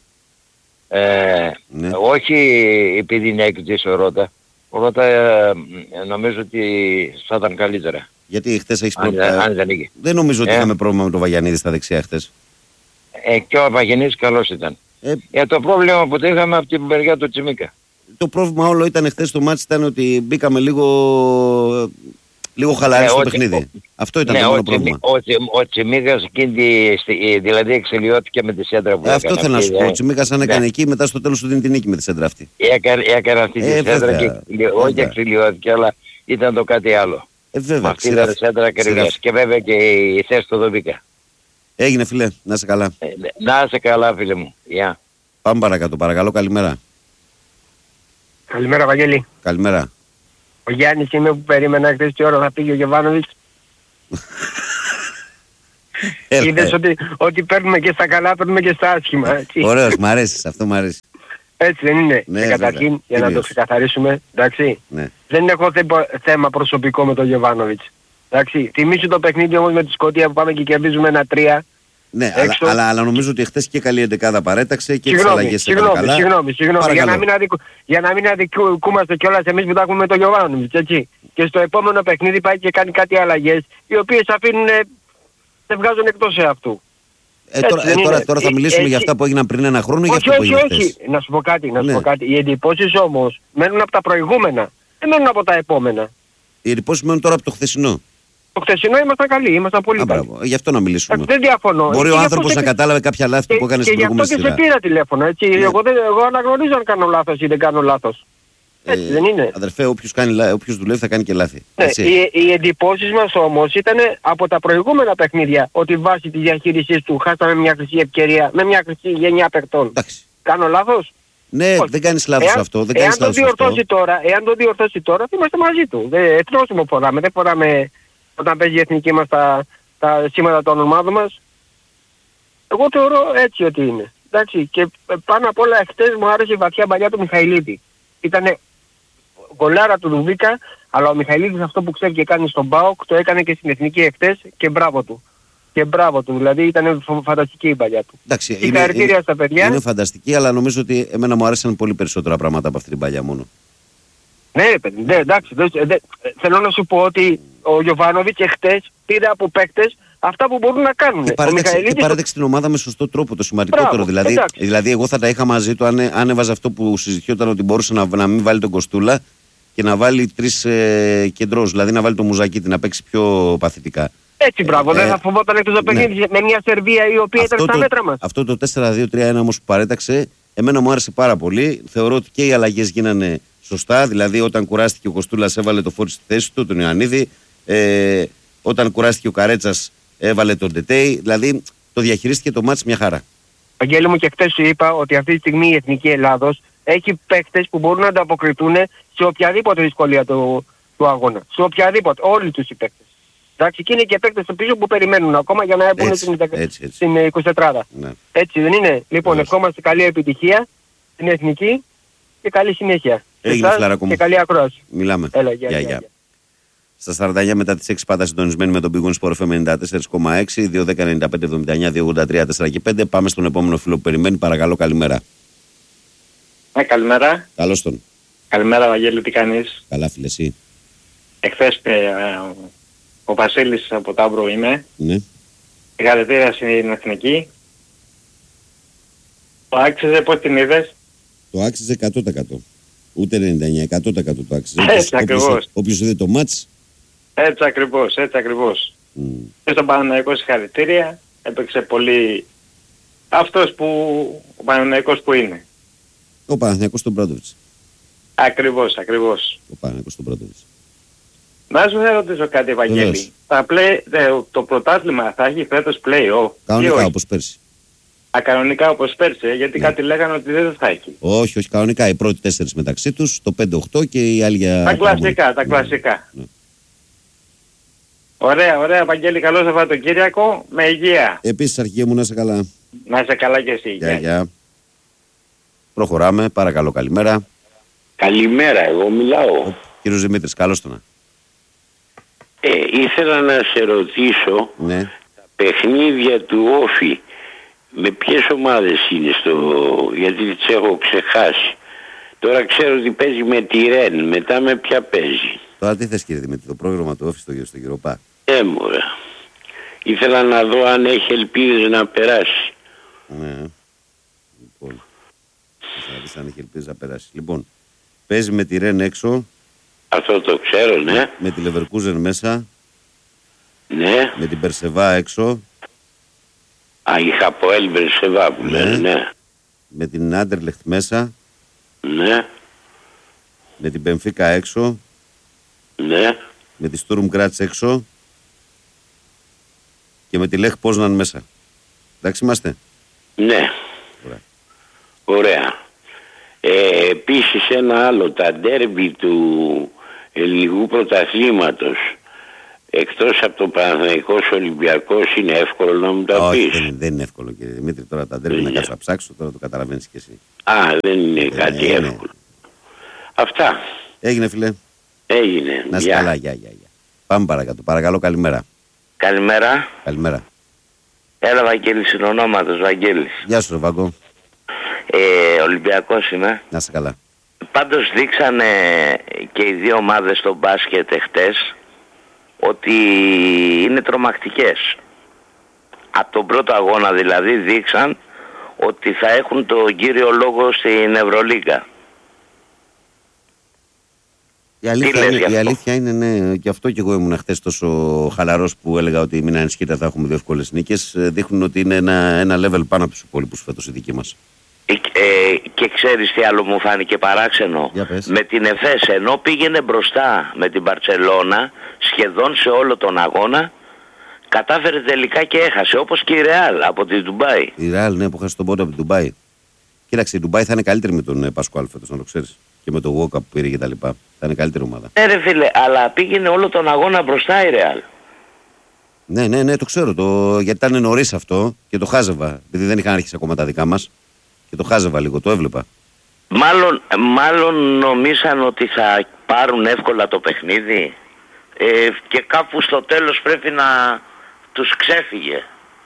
Ε, ναι. Όχι επειδή είναι έκτης ο Ρώτα. Ο Ρώτα ε, νομίζω ότι θα ήταν καλύτερα. Γιατί χθες έχεις αν, πρόβλημα... αν δεν, δεν νομίζω ότι ε. είχαμε πρόβλημα με τον Βαγιανίδη στα δεξιά χθες. Ε, και ο Βαγιανίδης καλός ήταν. Ε, Για το πρόβλημα που το είχαμε από την μεριά του Τσιμίκα. Το πρόβλημα όλο ήταν χθες στο μάτς ήταν ότι μπήκαμε λίγο, λίγο χαλαροί ε, στο ότι, παιχνίδι. Ο, Αυτό ήταν ναι, το μόνο πρόβλημα. Ο, ο, ο Τσιμίκας δηλαδή εξελιώθηκε με τη σέντρα που ε, έκανε. Αυτό θέλω να σου πω. Ο Τσιμίκας αν έκανε ναι. εκεί μετά στο τέλος του δίνει την νίκη με τη σέντρα αυτή. Έκανε, έκανε αυτή τη ε, σέντρα και όχι εξελιώθηκε αλλά ήταν το κάτι άλλο. Ε, βέβαια. Αυτή ήταν η σέντρα ακριβώς. Και βέβαια και η θέση του Δοβίκα. Έγινε φίλε, να είσαι καλά. Ε, να είσαι καλά φίλε μου. Γεια. Πάμε παρακάτω, παρακαλώ, καλημέρα. Καλημέρα, Βαγγέλη. Καλημέρα. Ο Γιάννης είμαι που περίμενα χθες τι ώρα θα πήγε ο Γεβάνοβιτς. Είδες ότι, ότι παίρνουμε και στα καλά, παίρνουμε και στα άσχημα. Έτσι. Ωραίος, μ' αρέσει, αυτό μ' αρέσει. Έτσι δεν είναι. Ναι, και καταρχήν, για Κυρίως. να το ξεκαθαρίσουμε, εντάξει. Ναι. Δεν έχω θε, θέμα προσωπικό με τον Γεβάνοβιτς. Εντάξει. Θυμήσου το παιχνίδι όμως με τη Σκωτία που πάμε και κερδίζουμε ένα τρία. Ναι, αλλά, αλλά, αλλά νομίζω ότι χθες και καλή εντεκάδα παρέταξε και τις αλλαγές έκανε καλά. Συγγνώμη, συγγνώμη, για να μην, αδικου, για να μην αδικούμαστε κιόλας εμείς που τα έχουμε με τον Γιωβάνοβιτς, έτσι. Και στο επόμενο παιχνίδι πάει και κάνει κάτι αλλαγές, οι οποίες αφήνουν, δεν βγάζουν εκτός εαυτού. Ε, τώρα, ε, τώρα, τώρα θα μιλήσουμε ε, για αυτά που έγιναν πριν ένα χρόνο ή για αυτά που έγιναν χθες. Όχι, όχι, να σου πω κάτι, να σου ναι. πω κάτι. Οι εντυπώσεις όμως μένουν από τα προηγούμενα, δεν μένουν από τα επόμενα. Οι εντυπώσεις μένουν τώρα από το χθεσινό. Το χθεσινό ήμασταν καλοί, ήμασταν πολύ καλοί. Γι' αυτό να μιλήσουμε. Δεν διαφωνώ. Μπορεί ο άνθρωπος να κατάλαβε κάποια λάθη που έκανε στην προηγούμενη σειρά. Και γι' αυτό και σε πήρα τηλέφωνο, έτσι. Ναι. Εγώ, δεν, εγώ αναγνωρίζω αν κάνω λάθος ή δεν κάνω λάθος. Έτσι ε, δεν είναι. Αδερφέ, όποιος, κάνει, όποιος δουλεύει θα κάνει και λάθη. Ναι, οι, οι εντυπώσεις μας όμως ήταν από τα προηγούμενα παιχνίδια ότι βάσει τη διαχείρισης του χάσαμε μια χρυσή ευκαιρία με μια χρυσή γενιά παιχτών. Κάνω λάθος? Ναι, όχι. Δεν κάνεις λάθος εάν, αυτό. Δεν εάν, κάνεις το λάθος διορθώσει αυτό. Τώρα, εάν το διορθώσει τώρα, θα είμαστε μαζί του. Δεν τρώσιμο φοράμε, δεν φοράμε όταν παίζει η εθνική μας τα, τα σήματα των ομάδων μας. Εγώ θεωρώ έτσι ότι είναι. Εντάξει, και πάνω απ' όλα χτες μου άρεσε η βαθιά παλιά του Μιχαηλίδη. Ήτανε γκολάρα του Δουβίκα, αλλά ο Μιχαηλίδης αυτό που ξέρει και κάνει στον ΠΑΟΚ το έκανε και στην εθνική εχθές και μπράβο του. Και μπράβο του, δηλαδή ήταν φανταστική η παλιά του. Εντάξει, είναι, είναι, στα παιδιά. Είναι φανταστική, αλλά νομίζω ότι εμένα μου άρεσαν πολύ περισσότερα πράγματα από αυτή την παλιά μόνο. Ναι, παιδί, ναι, εντάξει, δε, δε, θέλω να σου πω ότι ο Γιωβάνοβιτς εχθές πήρε από παίκτες αυτά που μπορούν να κάνουν. Και παρέταξε, και παρέταξε την ομάδα με σωστό τρόπο, το σημαντικότερο. Μπράβο, δηλαδή, δηλαδή, εγώ θα τα είχα μαζί του αν, αν έβαζε αυτό που συζητιόταν ότι μπορούσε να, να μην βάλει τον Κοστούλα και να βάλει τρεις ε, κεντρός, δηλαδή να βάλει τον Μουζακίτη να παίξει πιο παθητικά. Έτσι, μπράβο, ε, δεν θα φοβόταν εκτός το παιχνίδι ναι. με μια Σερβία η οποία αυτό ήταν στα το, μέτρα μας. Αυτό το τέσσερα δύο τρία ένα όμως που παρέταξε, εμένα μου άρεσε πάρα πολύ. Θεωρώ ότι και οι αλλαγές γίνανε σωστά, δηλαδή όταν κουράστηκε ο Κοστούλας έβαλε το Φόρι στη θέση του, τον Ιωαννίδη. Ε, όταν κουράστηκε ο Καρέτσας έβαλε τον Τετέι, δηλαδή το διαχειρίστηκε το μάτς μια χαρά. Αγγέλη μου, και χτες σου είπα ότι αυτή τη στιγμή η Εθνική Ελλάδος έχει παίκτες που μπορούν να ανταποκριθούν σε οποιαδήποτε δυσκολία του, του αγώνα. Σε οποιαδήποτε, όλοι τους οι παίκτες. Εντάξει, και είναι και παίκτες στο πίσω που περιμένουν ακόμα για να έρθουν στην, στην εικοσιτετράδα. Ναι. Έτσι δεν είναι? Λοιπόν, ευχόμαστε καλή επιτυχία στην Εθνική και καλή συνέχεια. Έγινε φλαράκο μου. Και καλή ακρόαση. Μιλάμε. Έλα, γεια, γεια, γεια, γεια. Στα σαράντα εννιά μετά τις έξι πάντα συντονισμένοι με τον Big Win Sport εφ εμ ενενήντα τέσσερα κόμμα έξι, δύο δέκα ενενήντα πέντε εβδομήντα εννιά, δύο ογδόντα τρία τέσσερα και πέντε. Πάμε στον επόμενο φίλο που περιμένει. Παρακαλώ, καλημέρα. Ναι, καλημέρα. Καλώς τον. Καλημέρα, Βαγγέλη, τι κάνεις? Καλά, φίλε, εσύ. Εχθές ε, ο Βασίλης από Ταύρο είμαι. Ναι. Συγχαρητήρια στην Εθνική. Το άξιζε, πώς την είδες? Το άξιζε εκατό τοις εκατό. Ούτε ενενήντα εννιά τοις εκατό, εκατό τοις εκατό το άξιζε. Έτσι ακριβώς. Όποιος είδε το μάτς. Έτσι ακριβώς, έτσι ακριβώς. Mm. Και στον Παναθηναϊκό συγχαρητήρια. Έπαιξε πολύ αυτός που, ο Παναθηναϊκός που είναι. Ο Παναθηναϊκός τον Μπράντοβιτς. Ακριβώς, ακριβώς. Ο Παναθηναϊκός τον Μπράντοβιτς. Να σου ρωτήσω κάτι, Ευαγγέλη. Play, το πρωτάθλημα θα έχει φέτος play-off? Κανονικά όπως πέρσι. Ακανονικά όπως πέρσι, γιατί ναι. κάτι λέγανε ότι δεν θα έχει. Όχι, όχι, κανονικά οι πρώτοι τέσσερις μεταξύ τους, το πέντε οκτώ και οι άλλοι για... Τα κλασικά, τα κλασικά. Ναι. Ωραία, ωραία, Βαγγέλη, καλό Σαββατοκύριακο, με υγεία. Επίσης, αρχηγέ μου, να είσαι καλά. Να είσαι καλά και εσύ. Γεια, γεια. Προχωράμε, παρακαλώ, καλημέρα. Καλημέρα, εγώ μιλάω. Ο κύριος Δημήτρης, καλώς το να. Ε, ήθελα να σε ρωτήσω, ναι. τα παιχνίδια του Όφη, με ποιες ομάδες είναι στο... γιατί τις έχω ξεχάσει. Τώρα ξέρω ότι παίζει με τη Ρεν, μετά με ποια παίζει. Τώρα τι θες, κύριε Δημήτρη, το πρόγραμμα του Όφη στο, στο Γυροπά? Ε, μωρέ. Ήθελα να δω αν έχει ελπίδες να περάσει. Ναι. Λοιπόν, θα δεις αν έχει ελπίδες να περάσει. Λοιπόν, παίζει με τη Ρεν έξω. Αυτό το ξέρω, ναι. Με, με τη Λεβερκούζεν μέσα. Ναι. Με την Περσεβά έξω. Α, η Χαποέλ Περσεβά που ναι. λένε, ναι. Με την Άντερλεχτ μέσα. Ναι. Με την Μπενφίκα έξω. Ναι. Με τη Στουρμ Γκράτς έξω. Και με τη Λεχ Πόσναν μέσα. Εντάξει είμαστε? Ναι. Ωραία. Ωραία. Ε, επίσης επίσης ένα άλλο, τα ντέρμπι του ελληνικού πρωταθλήματος, εκτός από το Παναθηναϊκός Ολυμπιακός, είναι εύκολο να μου τα Όχι, πεις? δεν, δεν είναι εύκολο, κύριε Δημήτρη. Τώρα τα ντέρμπι να κάτσω να ψάξω, τώρα το καταλαβαίνεις κι εσύ. Α, δεν είναι Ε, κάτι ναι, ναι. εύκολο. Αυτά. Έγινε, φίλε. Έγινε. Να είσαι Γεια. καλά, γεια, γεια, γεια. Πάμε παρακάτω. Παρακαλώ, καλημέρα. Καλημέρα. Καλημέρα. Έλα, Βαγγέλης είναι ονόματος, Βαγγέλης. Γεια σου, ρε Βάγκο. Ε, Ολυμπιακός είμαι. Να είσαι καλά. Πάντως δείξανε και οι δύο ομάδες στο μπάσκετ εχθές ότι είναι τρομακτικές. Από τον πρώτο αγώνα δηλαδή δείξαν ότι θα έχουν τον κύριο λόγο στην Ευρωλίγκα. Η αλήθεια, είναι, η αλήθεια είναι, ναι, και αυτό και εγώ ήμουν χθες τόσο χαλαρός που έλεγα ότι μην ανησυχείτε, θα έχουμε δύο εύκολες νίκες. Δείχνουν ότι είναι ένα, ένα level πάνω από τους υπόλοιπους φέτος η δική μας. Ε, ε, και ξέρεις τι άλλο μου φάνηκε παράξενο? Με την Εφές, ενώ πήγαινε μπροστά με την Μπαρτσελώνα σχεδόν σε όλο τον αγώνα, κατάφερε τελικά και έχασε, όπως και η Ρεάλ από τη Ντουμπάι. Η Ρεάλ, ναι, που χάσει τον πόντο από την Ντουμπάι. Κοίταξε, η Ντουμπάι θα είναι καλύτερη με τον Πασκουάλ φέτος, να το ξέρεις. Και με το Γουόκα που πήρε και τα λοιπά. Θα είναι καλύτερη ομάδα. Ναι, ρε φίλε, αλλά πήγαινε όλο τον αγώνα μπροστά η Ρεάλ. Ναι, ναι, ναι, το ξέρω. Το... Γιατί ήταν νωρίς αυτό και το χάζευα. Επειδή δεν είχαν αρχίσει ακόμα τα δικά μας. Και το χάζευα λίγο, το έβλεπα. Μάλλον, μάλλον νομίσαν ότι θα πάρουν εύκολα το παιχνίδι ε, και κάπου στο τέλος πρέπει να τους ξέφυγε.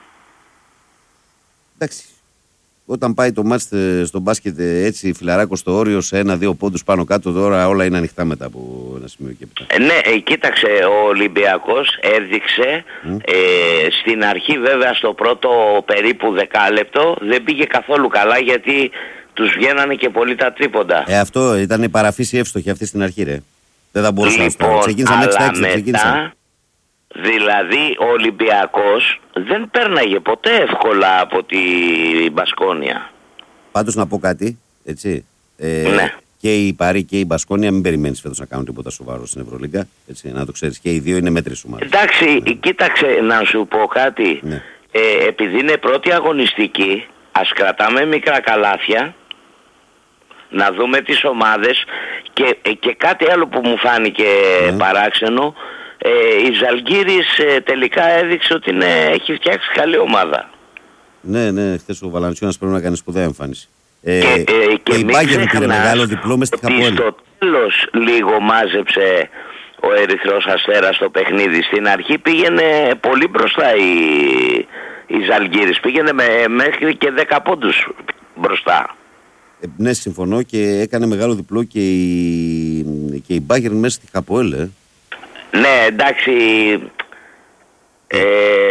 Εντάξει. Όταν πάει το μάτς στο μπάσκετ έτσι φιλαράκο στο όριο σε ένα-δύο πόντους πάνω κάτω, τώρα όλα είναι ανοιχτά μετά από ένα σημείο και μετά. Ε, ναι, ε, κοίταξε, ο Ολυμπιακός έδειξε mm. ε, στην αρχή βέβαια στο πρώτο περίπου δεκάλεπτο δεν πήγε καθόλου καλά γιατί τους βγαίνανε και πολύ τα τρίποντα. Ε, αυτό ήταν η παραφύση εύστοχη αυτή στην αρχή, ρε. Δεν θα μπορούσα λοιπόν, να ξεκίνησα μέχρι τα έξι, μετά, ξεκίνησα. Δηλαδή ο Ολυμπιακός δεν πέρναγε ποτέ εύκολα από τη Μπασκόνια. Πάντως να πω κάτι, έτσι. Ε, ναι. Και η Παρί και η Μπασκόνια μην περιμένεις φέτος να κάνουν τίποτα σοβαρό στην Ευρωλίγκα. Έτσι, να το ξέρεις. Και οι δύο είναι μέτρες ομάδες. Εντάξει, ναι. Κοίταξε να σου πω κάτι. Ναι. Ε, επειδή είναι πρώτη αγωνιστική, ας κρατάμε μικρά καλάθια, να δούμε τις ομάδες και, και κάτι άλλο που μου φάνηκε ναι. παράξενο. Ε, η Ζαλγκίρις ε, τελικά έδειξε ότι ναι, έχει φτιάξει καλή ομάδα. Ναι, ναι, χθες ο Βαλαντσιώνας πρέπει να κάνει σπουδαία εμφάνιση. Ε, και, ε, και, και η Μπάγκερ πήρε μεγάλο διπλό μες στη Χαπόελ. Στο τέλος λίγο μάζεψε ο Ερυθρός Αστέρας στο παιχνίδι. Στην αρχή πήγαινε πολύ μπροστά η, η Ζαλγκίρις. Πήγαινε με, μέχρι και δέκα πόντους μπροστά. Ε, ναι, συμφωνώ και έκανε μεγάλο διπλό και η, και η Μπάγκερ μέσα στη Χαπόελ. Ε. Ναι, εντάξει, ε,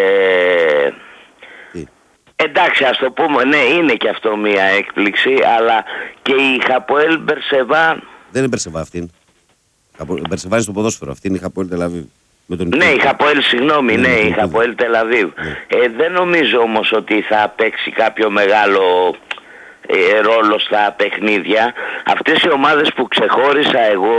εντάξει ας το πούμε, ναι είναι και αυτό μια έκπληξη, αλλά και η Χαποέλ Μπερσεβά... Δεν είναι Μπερσεβά αυτήν, η Μπερσεβά είναι στο ποδόσφαιρο, αυτή είναι η Χαποέλ Τελαβίβ. Ναι, η Χαποέλ, συγγνώμη, ναι, ναι η Χαποέλ Τελαβίβ. Ναι. Ε, δεν νομίζω όμως ότι θα παίξει κάποιο μεγάλο ε, ρόλο στα παιχνίδια. Αυτές οι ομάδες που ξεχώρισα εγώ...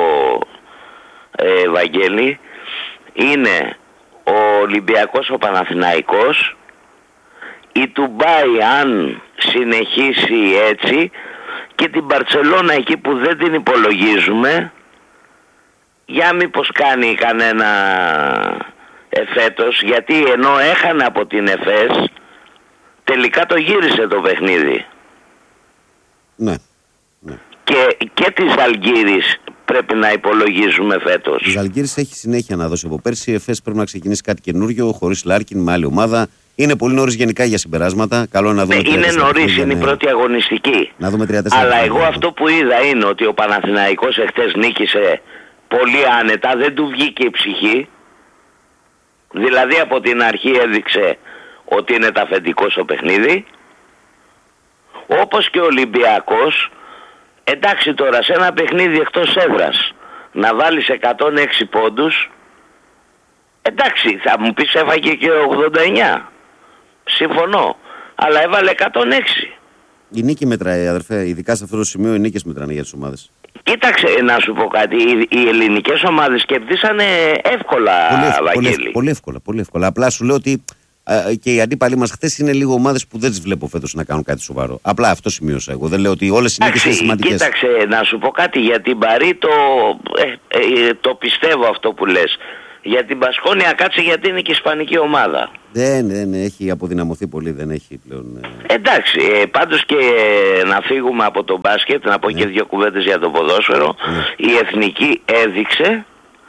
Ε, Βαγγέλη, είναι ο Ολυμπιακός, ο Παναθηναϊκός, η Ντουμπάι αν συνεχίσει έτσι και την Μπαρτσελώνα εκεί που δεν την υπολογίζουμε, για μήπως κάνει κανένα εφέτος, γιατί ενώ έχανε από την Εφές τελικά το γύρισε το παιχνίδι. Ναι, ναι. Και, και της Αλγύρης πρέπει να υπολογίζουμε φέτος. Η Ζαλγκίρις έχει συνέχεια να δώσει από πέρσι. Η Εφές πρέπει να ξεκινήσει κάτι καινούριο, χωρίς Λάρκιν, με άλλη ομάδα. Είναι πολύ νωρίς γενικά για συμπεράσματα. Καλό να δούμε. Ναι, είναι νωρίς, είναι η πρώτη αγωνιστική. Να δούμε τρία τέσσερα. Αλλά εγώ ναι. αυτό που είδα είναι ότι ο Παναθηναϊκός εχθές νίκησε πολύ άνετα, δεν του βγήκε η ψυχή. Δηλαδή από την αρχή έδειξε ότι είναι ταφεντικό στο παιχνίδι. Όπως και ο Ολυμπιακός. Εντάξει τώρα, σε ένα παιχνίδι εκτός έδρας να βάλεις εκατόν έξι πόντους, εντάξει θα μου πεις έφαγε και ογδόντα εννιά, συμφωνώ, αλλά έβαλε εκατόν έξι. Η νίκη μετράει, αδερφέ, ειδικά σε αυτό το σημείο οι νίκες μετράνε για τις ομάδες. Κοίταξε να σου πω κάτι, οι, οι ελληνικές ομάδες κερδίσανε εύκολα, πολύ, Βαγγέλη. Πολύ, πολύ εύκολα, πολύ εύκολα. Απλά σου λέω ότι Και οι αντίπαλοι μας χθες είναι λίγο ομάδες που δεν τις βλέπω φέτος να κάνουν κάτι σοβαρό. Απλά αυτό σημείωσα εγώ. Δεν λέω ότι όλες οι νίκες είναι σημαντικές. Κοίταξε, να σου πω κάτι για την Παρί, το, ε, ε, το πιστεύω αυτό που λες. Για την Μπασκόνια κάτσε, γιατί είναι και ισπανική ομάδα. Δεν, δεν έχει αποδυναμωθεί πολύ, δεν έχει πλέον. Ε... Εντάξει, ε, πάντως και ε, να φύγουμε από το μπάσκετ, να πω ναι. και δύο κουβέντες για το ποδόσφαιρο. Ναι. Η Εθνική έδειξε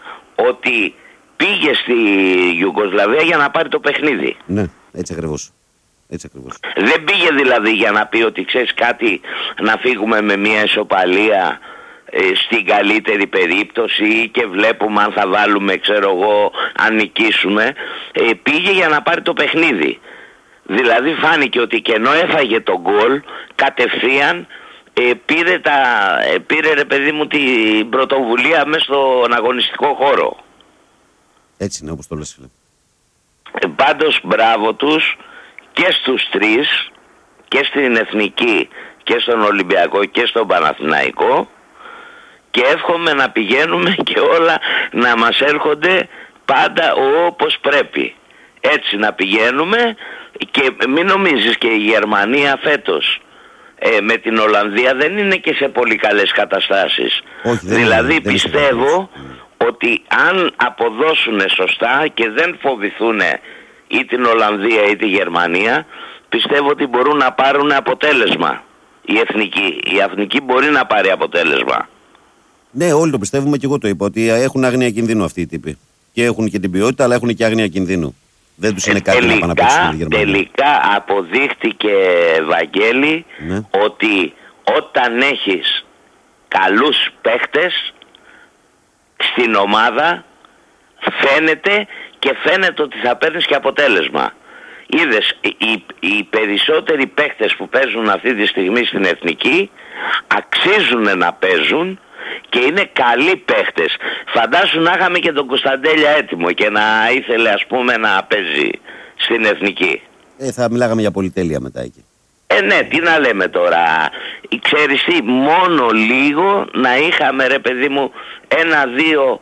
ότι πήγε στη Ιουγκοσλαβία για να πάρει το παιχνίδι. Ναι, έτσι ακριβώς. Έτσι ακριβώς. Δεν πήγε δηλαδή για να πει ότι ξέρεις κάτι, να φύγουμε με μια ισοπαλία ε, στην καλύτερη περίπτωση και βλέπουμε αν θα βάλουμε, ξέρω εγώ, αν νικήσουμε. Ε, πήγε για να πάρει το παιχνίδι. Δηλαδή φάνηκε ότι και ενώ έφαγε τον γκολ, κατευθείαν ε, πήρε, τα, ε, πήρε ρε παιδί μου την πρωτοβουλία μέσα στον αγωνιστικό χώρο. Έτσι είναι όπως το λες, φίλε. Ε, πάντως μπράβο τους και στους τρεις, και στην Εθνική και στον Ολυμπιακό και στον Παναθηναϊκό, και εύχομαι να πηγαίνουμε και όλα να μας έρχονται πάντα όπως πρέπει. Έτσι να πηγαίνουμε, και μην νομίζεις και η Γερμανία φέτος ε, με την Ολλανδία δεν είναι και σε πολύ καλές καταστάσεις. Όχι, δεν δηλαδή είναι, δεν πιστεύω ότι αν αποδώσουν σωστά και δεν φοβηθούν ή την Ολλανδία ή τη Γερμανία, πιστεύω ότι μπορούν να πάρουν αποτέλεσμα. Η εθνική, η εθνική μπορεί να πάρει αποτέλεσμα. Ναι, όλοι το πιστεύουμε, και εγώ το είπα, ότι έχουν άγνοια κινδύνου αυτοί οι τύποι. Και έχουν και την ποιότητα, αλλά έχουν και άγνοια κινδύνου. Δεν τους είναι κάτι τελικά, να πάνε να παίξουν τη Γερμανία. Τελικά αποδείχτηκε, Βαγγέλη, ναι. ότι όταν έχεις καλούς παίχτες στην ομάδα, φαίνεται και φαίνεται ότι θα παίρνεις και αποτέλεσμα. Είδες, οι, οι περισσότεροι παίχτες που παίζουν αυτή τη στιγμή στην Εθνική αξίζουν να παίζουν και είναι καλοί παίχτες. Φαντάσου να είχαμε και τον Κωνσταντέλια έτοιμο και να ήθελε, ας πούμε, να παίζει στην Εθνική. Ε, θα μιλάγαμε για πολυτέλεια μετά εκεί. Ε, ναι, τι να λέμε τώρα. Ξέρεις τι, μόνο λίγο να είχαμε, ρε παιδί μου, ένα-δύο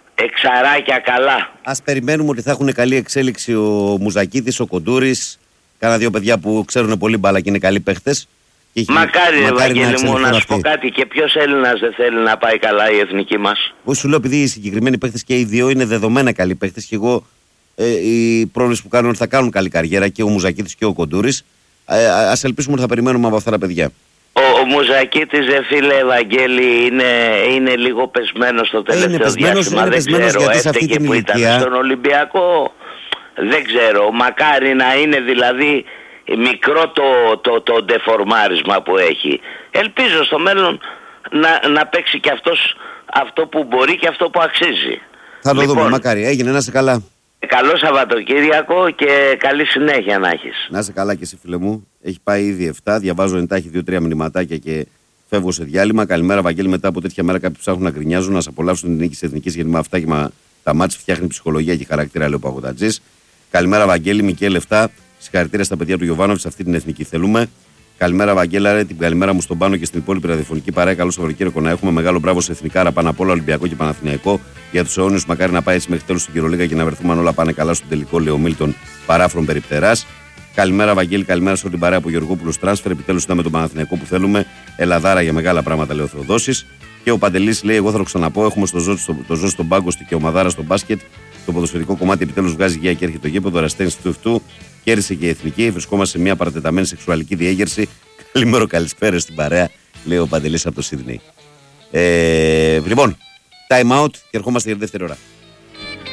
εξαράκια καλά. Ας περιμένουμε ότι θα έχουν καλή εξέλιξη ο Μουζακίτης, ο Κοντούρης, κάνα δύο παιδιά που ξέρουν πολύ μπάλα και είναι καλοί παίχτες. Μακάρι, ρε Βαγγέλη μου, να σου πω κάτι, και ποιος Έλληνας δεν θέλει να πάει καλά η εθνική μας. Όχι, σου λέω, επειδή οι συγκεκριμένοι παίχτες και οι δύο είναι δεδομένα καλοί παίχτες, και εγώ ε, οι πρόβληψεις που κάνουν ότι θα κάνουν καλή καριέρα, και ο Μουζακίτης και ο Κοντούρης, ε, ας ελπίσουμε ότι θα περιμένουμε από αυτά τα παιδιά. Ο, ο Μουζακίτης, δε φίλε Ευαγγέλη, είναι, είναι λίγο πεσμένος στο τελευταίο είναι πεσμένος, διάστημα. Είναι δεν πεσμένος, ξέρω, γιατί σε αυτή την που ηλικία... ήταν στον Ολυμπιακό, δεν ξέρω. Μακάρι να είναι δηλαδή μικρό το, το, το ντεφορμάρισμα που έχει. Ελπίζω στο μέλλον να, να παίξει και αυτός αυτό που μπορεί και αυτό που αξίζει. Θα το λοιπόν, δούμε, μακάρι. Έγινε, να είσαι καλά. Καλό Σαββατοκύριακο και καλή συνέχεια να έχεις. Να είσαι καλά και εσύ, φίλε μου. Έχει πάει ήδη εφτά. Διαβάζω εντάχει δύο τρία μηνυματάκια και φεύγω σε διάλειμμα. Καλημέρα, Βαγγέλη. Μετά από τέτοια μέρα, κάποιοι ψάχνουν να γκρινιάζουν, να σε απολαύσουν την νίκη τη Εθνική, γιατί με αυτά και με τα μάτς φτιάχνει ψυχολογία και χαρακτήρα, λέει ο Παγωτατζής. Καλημέρα, Βαγγέλη. Μικέλ εφτά. Συγχαρητήρια στα παιδιά του Γιωβάνοβιτς, αυτή την εθνική θέλουμε. Καλημέρα, Βαγγέλα, ρε, την καλημέρα μου στον Πάνο και στην υπόλοιπη ραδιοφωνική παρέα. Καλό Σαββατοκύριακο να έχουμε. Μεγάλο μπράβο σε εθνικά, πάνω απ' όλα Ολυμπιακό και Παναθηναϊκό. Για τους αιώνιους, μακάρι να πάει έτσι μέχρι τέλος στην Κυρολίγα και να βρεθούμε αν όλα πάνε καλά στον τελικό, λέει ο Μίλτον, παράφρον περιπτεράς. Καλημέρα, Βαγγέλη, καλημέρα σε όλη την παρέα από Γεωργόπουλος Τράνσφερ. Επιτέλους είδαμε τον Παναθηναϊκό που θέλουμε. Ελαδάρα για μεγάλα πράγματα, λέει ο Θεοδόσης. Και ο Παντελής λέει: εγώ θα το ξαναπώ. Έχουμε στο ζώο, στο, το ζώο στον πάγκο και ο Μαδάρα στο μπάσκετ. Το ποδοσφαιρικό κομμάτι επιτέλους βγάζει γεια και έρχεται το γήπεδο. Ραστένι του αυτού. Κέρδισε και η εθνική. Βρισκόμαστε σε μια παρατεταμένη σεξουαλική διέγερση. Καλημέρα, καλησπέρα στην παρέα, λέει ο Παντελής από το Σίδνεϊ. Ε, λοιπόν, time out και ερχόμαστε για τη δεύτερη ώρα.